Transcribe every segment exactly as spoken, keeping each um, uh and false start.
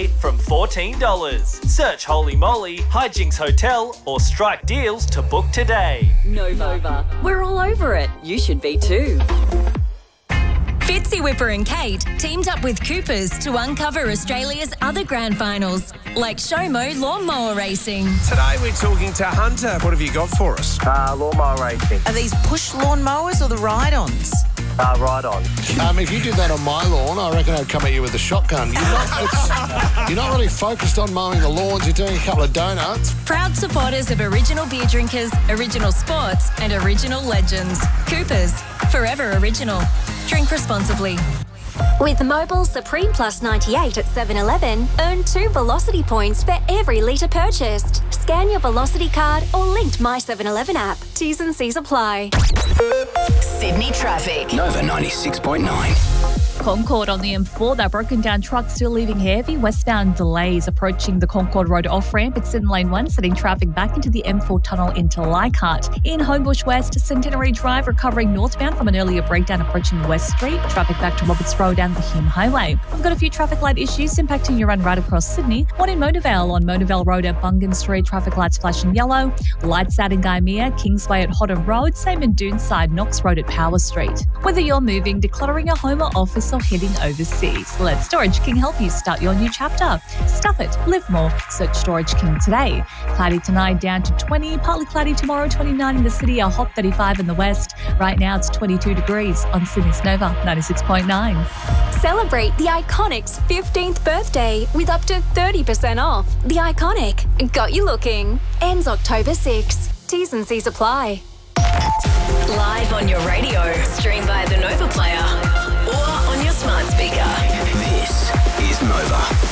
Kate from fourteen dollars. Search Holy Moly, Hijinks Hotel or Strike Deals to book today. Nova. Nova. We're all over it. You should be too. Fitzy Whipper and Kate teamed up with Coopers to uncover Australia's other grand finals, like Showmo Lawnmower Racing. Today we're talking to Hunter. What have you got for us? Uh, lawnmower racing. Are these push lawnmowers or the ride-ons? Uh, right on. Um, if you did that on my lawn, I reckon I'd come at you with a shotgun. You're not, it's, you're not really focused on mowing the lawns. You're doing a couple of donuts. Proud supporters of original beer drinkers, original sports and original legends. Coopers, forever original. Drink responsibly. With Mobile Supreme Plus ninety-eight at seven eleven, earn two Velocity points for every litre purchased. Scan your Velocity card or linked My seven eleven app. T's and C's apply. Sydney traffic. Nova ninety-six point nine. Concord on the M four, that broken down truck still leaving heavy westbound delays approaching the Concord Road off-ramp. It's in lane one, setting traffic back into the M four tunnel into Leichhardt. In Homebush West, Centenary Drive recovering northbound from an earlier breakdown approaching West Street. Traffic back to Roberts Road and the Hume Highway. We've got a few traffic light issues impacting your run right across Sydney. One in Monavale on Monavale Road at Bungan Street, traffic lights flashing yellow. Lights out in Gymea, Kingsway at Hodder Road, same in Doonside, Knox Road at Power Street. Whether you're moving, decluttering your home or office or heading overseas, let Storage King help you start your new chapter. Stuff it, live more. Search Storage King today. Cloudy tonight down to twenty, partly cloudy tomorrow, twenty-nine in the city, a hot thirty-five in the west. Right now it's twenty-two degrees on Sydney's Nova ninety-six point nine. Celebrate the Iconic's fifteenth birthday with up to thirty percent off. The Iconic got you looking. Ends October sixth. T's and C's apply. Live on your radio, stream by the Nova Player or on your smart speaker. This is Nova.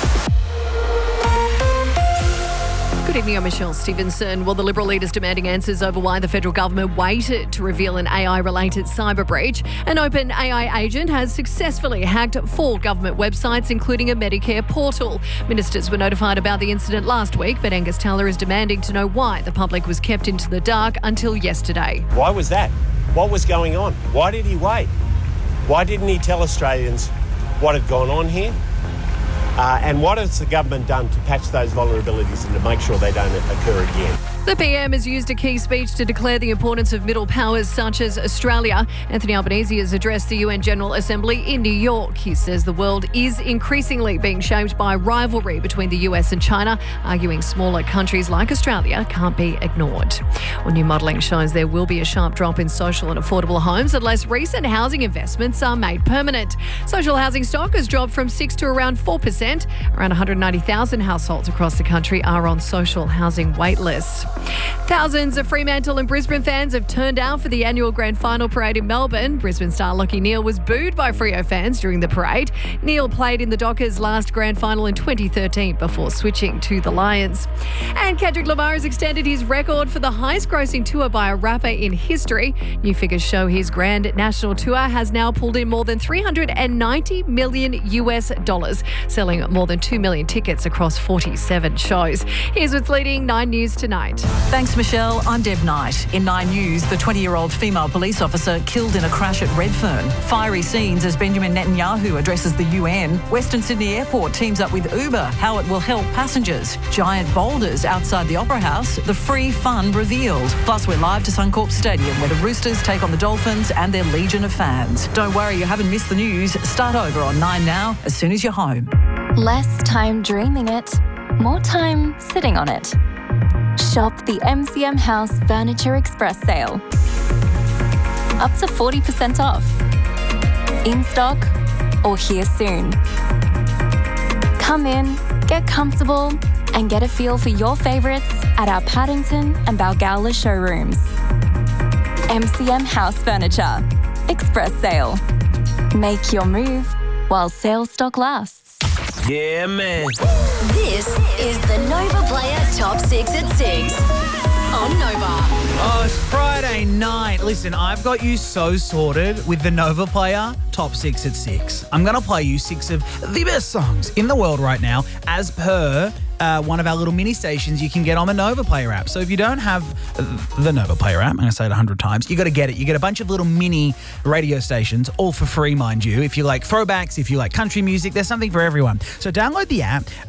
Good evening, I'm Michelle Stevenson. Well, the Liberal leader's demanding answers over why the federal government waited to reveal an A I-related cyber breach. An open A I agent has successfully hacked four government websites, including a Medicare portal. Ministers were notified about the incident last week, but Angus Taylor is demanding to know why the public was kept into the dark until yesterday. Why was that? What was going on? Why did he wait? Why didn't he tell Australians what had gone on here? Uh, and what has the government done to patch those vulnerabilities and to make sure they don't occur again? The P M has used a key speech to declare the importance of middle powers such as Australia. Anthony Albanese has addressed the U N General Assembly in New York. He says the world is increasingly being shaped by rivalry between the U S and China, arguing smaller countries like Australia can't be ignored. Well, new modelling shows there will be a sharp drop in social and affordable homes unless recent housing investments are made permanent. Social housing stock has dropped from six to around four percent. Around one hundred ninety thousand households across the country are on social housing wait lists. Thousands of Fremantle and Brisbane fans have turned out for the annual grand final parade in Melbourne. Brisbane star Lachie Neale was booed by Freo fans during the parade. Neale played in the Dockers' last grand final in twenty thirteen before switching to the Lions. And Kendrick Lamar has extended his record for the highest grossing tour by a rapper in history. New figures show his grand national tour has now pulled in more than three hundred ninety million U S dollars, selling more than two million tickets across forty-seven shows. Here's what's leading Nine News tonight. Thanks, Michelle. I'm Deb Knight. In Nine News, the twenty-year-old female police officer killed in a crash at Redfern. Fiery scenes as Benjamin Netanyahu addresses the U N. Western Sydney Airport teams up with Uber, how it will help passengers. Giant boulders outside the Opera House, the free fun revealed. Plus, we're live to Suncorp Stadium, where the Roosters take on the Dolphins and their legion of fans. Don't worry, you haven't missed the news. Start over on Nine Now as soon as you're home. Less time dreaming it, more time sitting on it. Shop the M C M House Furniture Express sale. Up to forty percent off. In stock or here soon. Come in, get comfortable and get a feel for your favourites at our Paddington and Balgowlah showrooms. M C M House Furniture Express sale. Make your move while sale stock lasts. Yeah, man. This is the Nova Player Top six at six on Nova. Oh, it's Friday night. Listen, I've got you so sorted with the Nova Player Top six at six. I'm going to play you six of the best songs in the world right now as per uh, one of our little mini stations you can get on the Nova Player app. So if you don't have the Nova Player app, I'm going to say it a hundred times, you got to get it. You get a bunch of little mini radio stations, all for free, mind you. If you like throwbacks, if you like country music, there's something for everyone. So download the app.